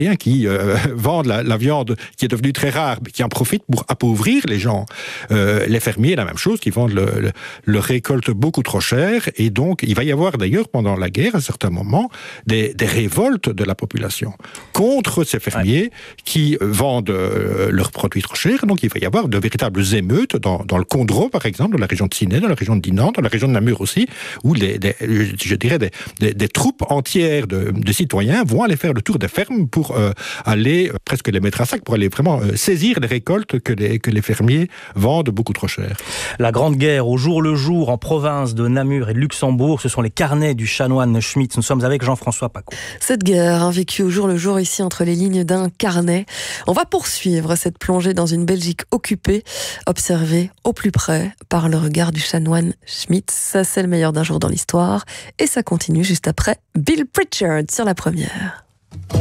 qui vendent la viande qui est devenue très rare, mais qui en profitent pour appauvrir les gens. Les fermiers, la même chose, qui vendent leur récolte beaucoup trop cher, et donc il va y avoir d'ailleurs pendant la guerre, à certains moments, des révoltes de la population contre ces fermiers qui vendent leurs produits trop chers. Donc il va y avoir de véritables émeutes dans le Condro, par exemple, dans la région de Ciney, dans la région de Dinan, dans la région de Namur aussi, où je dirais des troupes entières de citoyens vont aller faire le tour des fermes pour aller presque les mettre à sac, pour aller vraiment saisir les récoltes que les fermiers vendent beaucoup trop cher. La Grande Guerre au jour le jour en province de Namur et de Luxembourg, ce sont les carnets du chanoine Schmitz. Nous sommes avec Jean-François Pacaud. Cette guerre, vécue au jour le jour ici entre les lignes d'un carnet. On va poursuivre cette plongée dans une Belgique occupée, observée au plus près par le regard du chanoine Schmitz. Ça, c'est le meilleur d'un jour dans l'histoire. Et ça continue juste après Bill Pritchard sur la première.